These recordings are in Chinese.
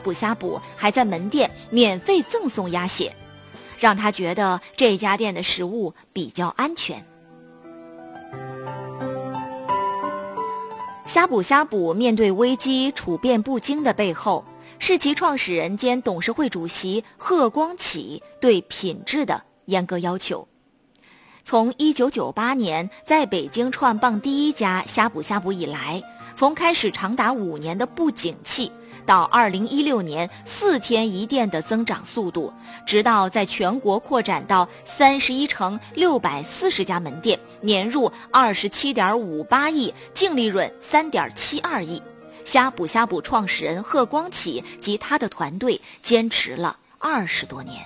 补呷哺还在门店免费赠送鸭血，让他觉得这家店的食物比较安全。呷哺面对危机处变不惊的背后，是其创始人兼董事会主席贺光启对品质的严格要求。从1998年在北京创办第一家呷哺以来，从开始长达5年的不景气，到2016年4天1店的增长速度，直到在全国扩展到31城640家门店，年入27.58亿，净利润3.72亿。呷哺创始人贺光启及他的团队坚持了20多年。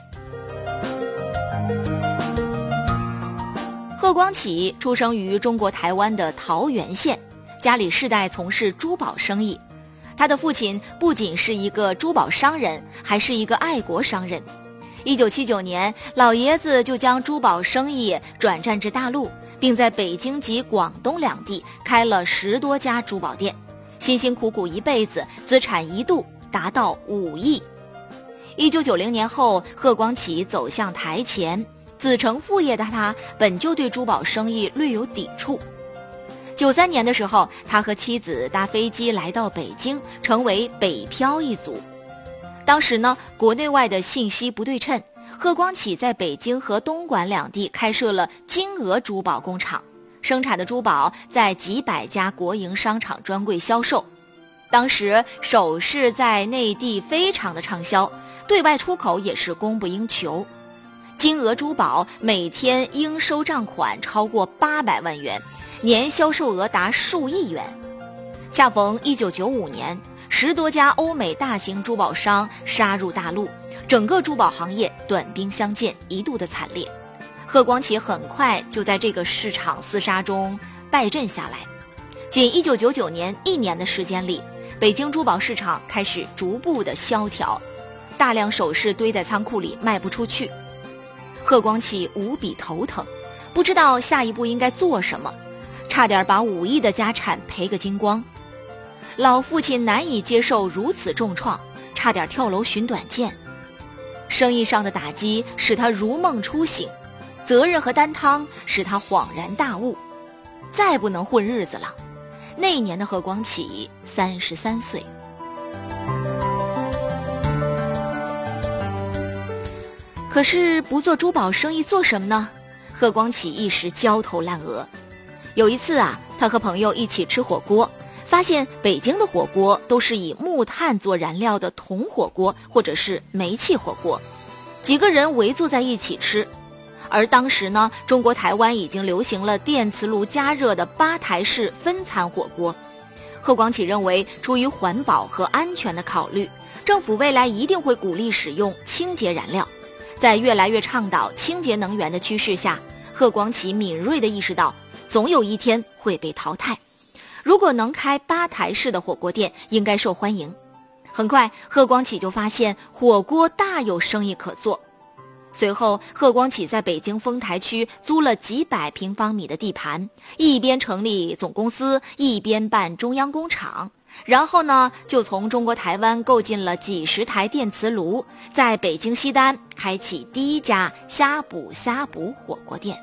贺光启出生于中国台湾的桃源县，家里世代从事珠宝生意。他的父亲不仅是一个珠宝商人，还是一个爱国商人。1979年，老爷子就将珠宝生意转战至大陆，并在北京及广东两地开了10多家珠宝店。辛辛苦苦一辈子，资产一度达到5亿。1990年后，贺光启走向台前，子承父业的他本就对珠宝生意略有抵触。93年的时候，他和妻子搭飞机来到北京，成为北漂一族。当时呢，国内外的信息不对称，贺光启在北京和东莞两地开设了金鹅珠宝工厂，生产的珠宝在几百家国营商场专柜销售。当时首饰在内地非常的畅销，对外出口也是供不应求。金鹅珠宝每天应收账款超过800万元，年销售额达数亿元。恰逢1995年，10多家欧美大型珠宝商杀入大陆，整个珠宝行业短兵相见，一度的惨烈。贺光启很快就在这个市场厮杀中败阵下来。仅1999年1年的时间里，北京珠宝市场开始逐步的萧条，大量首饰堆在仓库里卖不出去。贺光启无比头疼，不知道下一步应该做什么，差点把5亿的家产赔个精光。老父亲难以接受如此重创，差点跳楼寻短见。生意上的打击使他如梦初醒，责任和担当使他恍然大悟，再不能混日子了。那年的贺光启33岁。可是不做珠宝生意做什么呢？贺光启一时焦头烂额。有一次啊，他和朋友一起吃火锅，发现北京的火锅都是以木炭做燃料的铜火锅或者是煤气火锅，几个人围坐在一起吃。而当时呢，中国台湾已经流行了电磁炉加热的吧台式分餐火锅。贺光启认为，出于环保和安全的考虑，政府未来一定会鼓励使用清洁燃料。在越来越倡导清洁能源的趋势下，贺光启敏锐地意识到，总有一天会被淘汰。如果能开吧台式的火锅店，应该受欢迎。很快，贺光启就发现火锅大有生意可做。随后，贺光启在北京丰台区租了几百平方米的地盘，一边成立总公司，一边办中央工厂。然后呢，就从中国台湾购进了几10台电磁炉，在北京西单开启第一家呷哺火锅店。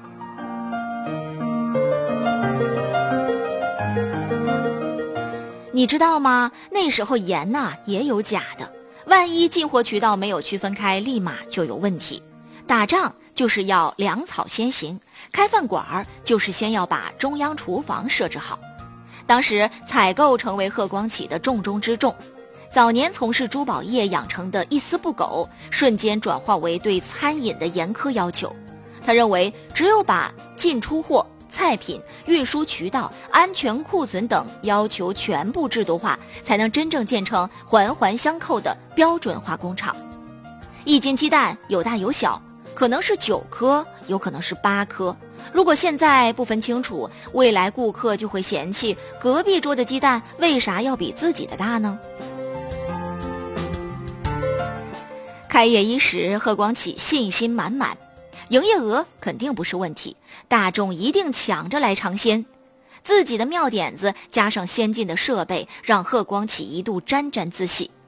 你知道吗？那时候盐也有假的，万一进货渠道没有区分开，立马就有问题。打仗就是要粮草先行，开饭馆就是先要把中央厨房设置好。当时采购成为贺光启的重中之重，早年从事珠宝业养成的一丝不苟，瞬间转化为对餐饮的严苛要求。他认为，只有把进出货、菜品、运输渠道、安全库存等要求全部制度化，才能真正建成环环相扣的标准化工厂。1斤鸡蛋有大有小，可能是9颗，有可能是8颗。如果现在不分清楚，未来顾客就会嫌弃隔壁桌的鸡蛋为啥要比自己的大呢？开业伊始，贺光启信心满满，营业额肯定不是问题，大众一定抢着来尝鲜。自己的妙点子加上先进的设备，让贺光启一度沾沾自喜。